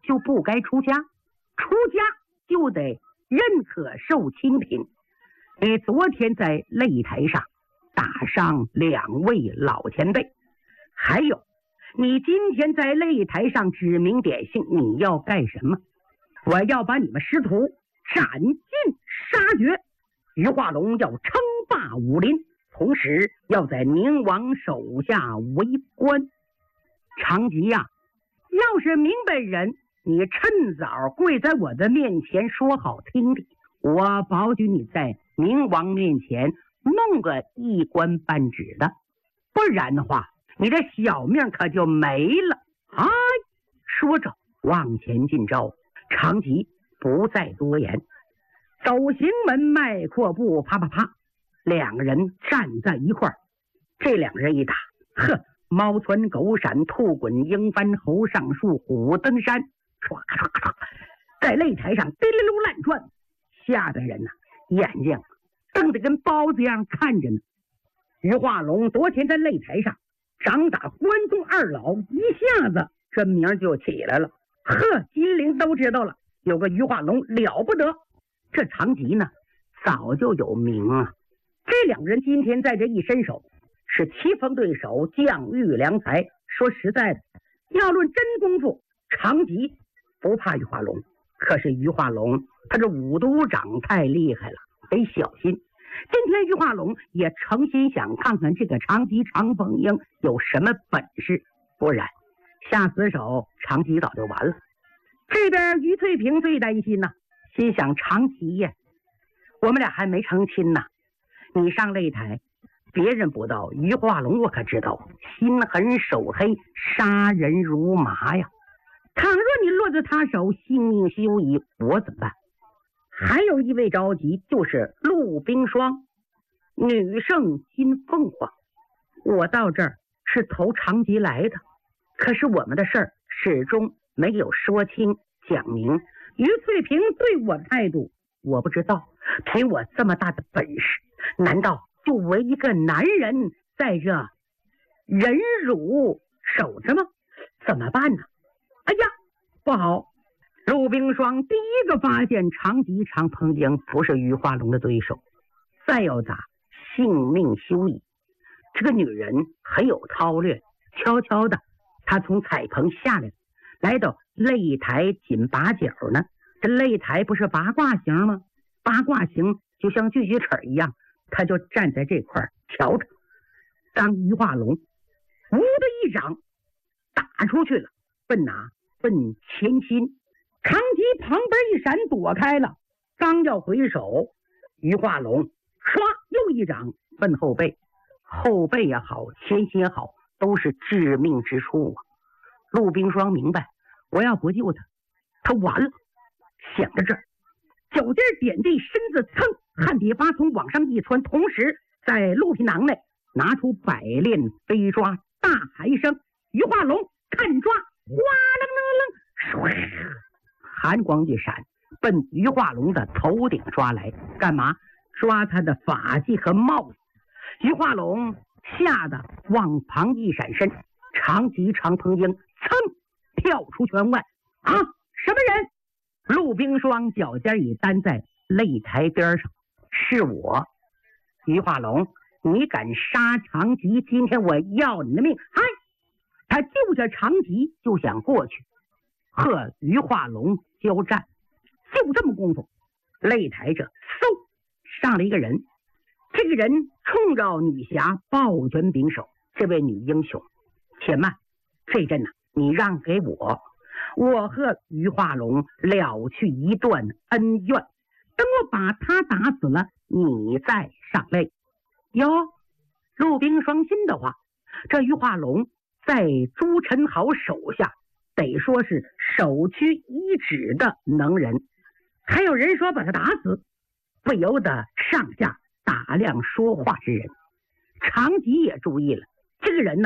就不该出家，出家就得认可受清贫。你昨天在擂台上打伤2位老前辈，还有你今天在擂台上指名点姓，你要干什么？我要把你们师徒斩尽杀绝。于化龙要称霸武林，同时要在宁王手下为官。长吉呀，要是明白人，你趁早跪在我的面前说好听的，我保举你在宁王面前弄个一官半职的，不然的话你的小命可就没了。哎，说着往前进招。长吉不再多言，走行门迈阔步，啪啪啪，2个人站在一块儿。这2人一打，呵，猫窜狗闪，兔滚鹰翻，猴上树，虎登山，唰唰唰，在擂台上滴溜溜乱转，吓得人眼睛瞪得跟包子一样看着呢。于化龙昨天在擂台上掌打关中2老，一下子这名就起来了。呵，金陵都知道了，有个于化龙了不得。这长吉呢，早就有名啊。这2个人今天在这一伸手，是棋逢对手，将遇良才。说实在的，要论真功夫，长吉不怕于化龙，可是于化龙他这五毒掌太厉害了，得小心。今天于化龙也诚心想看看这个长吉长凤英有什么本事，不然下死手，长吉早就完了。这边于翠萍最担心呐，心想长吉呀，我们俩还没成亲呢，你上擂台，别人不到，于化龙我可知道，心狠手黑，杀人如麻呀。倘若你落在他手，性命休矣，我怎么办？还有一位着急，就是陆冰霜，女胜金凤凰。我到这儿是投长吉来的，可是我们的事儿始终没有说清讲明。于翠萍对我的态度我不知道，凭我这么大的本事，难道就为一个男人在这忍辱守着吗？怎么办呢？哎呀，不好！陆冰霜第一个发现长吉长鹏英不是于化龙的对手，再要打性命休矣。这个女人很有韬略，悄悄的她从彩棚下来，来到擂台紧把角呢。这擂台不是八卦形吗？八卦形就像锯锯齿一样，他就站在这块瞧着。当于化龙呜的一掌打出去了，奔哪？奔前心。长吉旁边一闪躲开了，刚要回手，于化龙唰又一掌奔后背。后背也好，前心也好，都是致命之处啊。陆冰霜明白，我要不救他，他完了。想到这儿，脚尖点地，身子蹭，汗滴发从往上一窜，同时在鹿皮囊内拿出百炼飞抓，大喊一声：“于化龙，看抓！”哗楞楞楞，寒光一闪，奔于化龙的头顶抓来，干嘛？抓他的发髻和帽子。于化龙吓得往旁一闪身，长吉长鹏英噌跳出圈外。啊，什么人？陆冰霜脚尖已担在擂台边上。是我，于化龙，你敢杀长吉，今天我要你的命！嗨，他救下长吉就想过去和于化龙交战。就这么功夫，擂台这嗖上了一个人。这个人冲着女侠抱拳拱手：“这位女英雄，且慢，这阵你让给我，我和于化龙了去一段恩怨，等我把他打死了，你再上擂。”哟，陆冰霜心的话，这于化龙在朱宸濠手下得说是首屈一指的能人，还有人说把他打死，不由得上下打量说话之人。长吉也注意了，这个人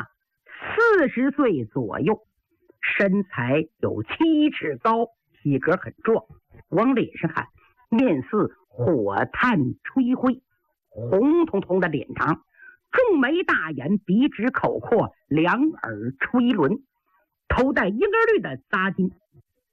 40岁左右，身材有7尺高，体格很壮，往脸上看，面似火炭吹灰，红彤彤的脸庞，重眉大眼，鼻直口阔，两耳垂轮，头戴婴儿绿的扎巾，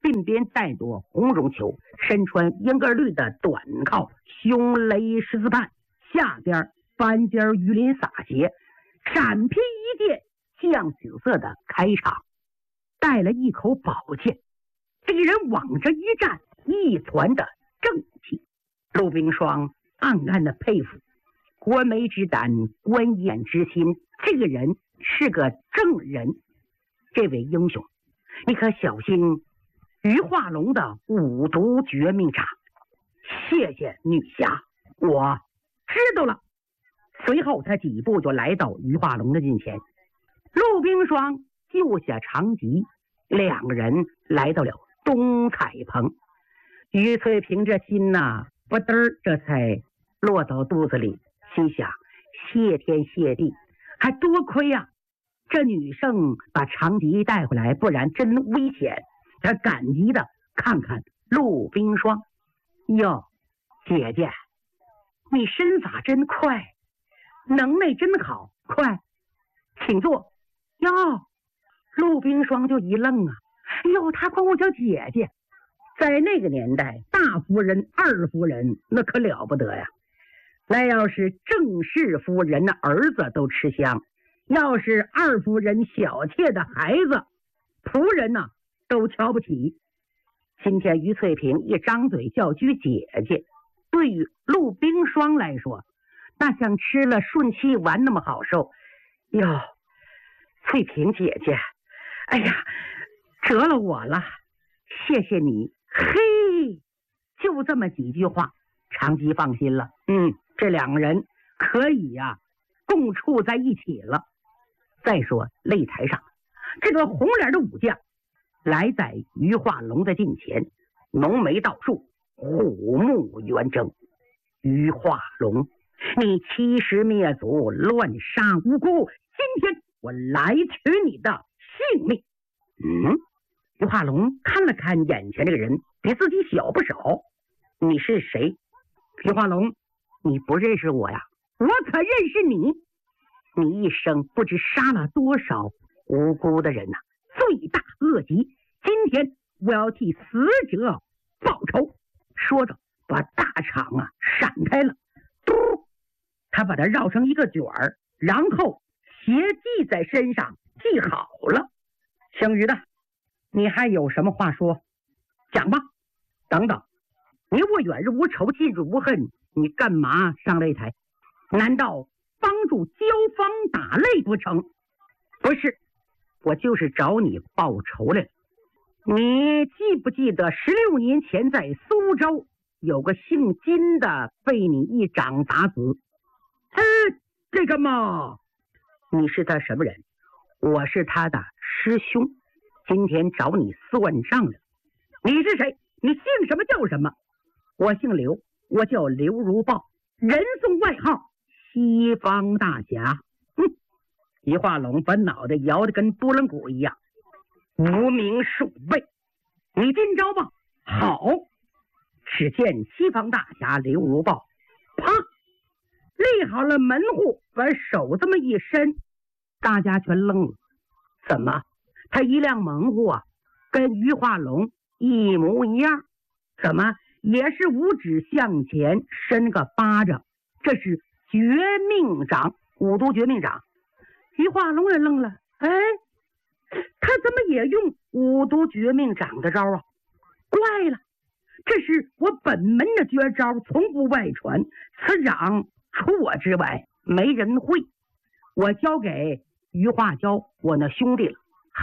鬓边带朵红绒球，身穿英格绿的短靠，胸勒十字畔，下边翻尖鱼鳞洒鞋，闪披一件酱紫色的开场，带了一口宝剑，这个人往这一站，一团的正气。陆冰霜暗暗的佩服，观眉之胆，观眼之心，这个人是个正人。这位英雄，你可小心于化龙的五毒绝命掌。谢谢女侠，我知道了。随后他几步就来到于化龙的近前，陆冰霜救下长吉，两个人来到了东彩棚。于翠萍这心呐，不嘚儿这才落到肚子里，心想谢天谢地，还多亏啊这女圣把长吉带回来，不然真危险。他感激的看看陆冰霜，哟，姐姐，你身法真快，能耐真好，快请坐。哟，陆冰霜就一愣啊，哟，他管我叫姐姐。在那个年代，大夫人二夫人那可了不得呀，那要是正式夫人的儿子都吃香，要是二夫人小妾的孩子仆人呢都瞧不起。今天于翠萍一张嘴叫句姐姐，对于陆冰霜来说，那像吃了顺气丸那么好受。哟，翠萍姐姐，哎呀，折了我了，谢谢你。嘿，就这么几句话，长吉放心了。这两个人可以呀共处在一起了。再说擂台上，这个红脸的武将来在于化龙的近前，浓眉倒竖，虎目圆睁。于化龙，你欺师灭祖，乱杀无辜，今天我来取你的性命。于化龙看了看眼前这个人，比自己小不少。你是谁？于化龙，你不认识我呀？我可认识你。你一生不知杀了多少无辜的人呐，罪大恶极。今天我要替死者报仇。说着，把大场闪开了，嘟，他把它绕成一个卷儿，然后斜系在身上，系好了。姓于的，你还有什么话说？讲吧。等等，你我远日无仇，近日无恨，你干嘛上擂台？难道帮助焦芳打擂不成？不是，我就是找你报仇来了。你记不记得16年前在苏州有个姓金的被你一掌打死？这个嘛，你是他什么人？我是他的师兄，今天找你算账了。你是谁？你姓什么叫什么？我姓刘，我叫刘如豹，人送外号西方大侠。于化龙把脑袋摇得跟拨浪鼓一样。无名鼠辈，你今朝吧。好，只见西方大侠刘如豹啪立好了门户，把手这么一伸，大家全愣了。怎么他一亮门户啊，跟于化龙一模一样？怎么也是五指向前伸个巴掌？这是绝命掌，五毒绝命掌。于化龙也愣了，他怎么也用五毒绝命掌的招啊？怪了，这是我本门的绝招，从不外传，此掌除我之外没人会，我交给于化交我那兄弟了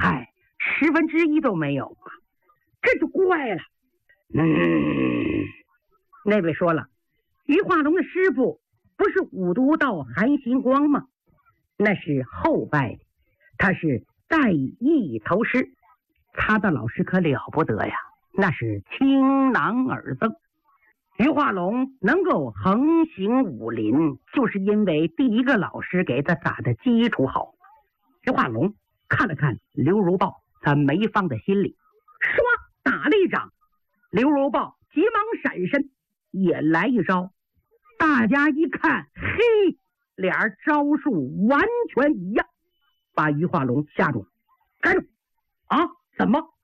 ，1/10都没有啊，这就怪了。那位说了，于化龙的师傅不是五毒道韩行光吗？那是后拜的，他是带一头师，他的老师可了不得呀，那是青囊耳僧。于化龙能够横行武林，就是因为第一个老师给他打的基础好。于化龙看了看刘如豹，他没放在心里，唰打了一掌。刘如豹急忙闪身，也来一招。大家一看，嘿，俩招数完全一样，把于化龙吓住了。站住！啊，怎么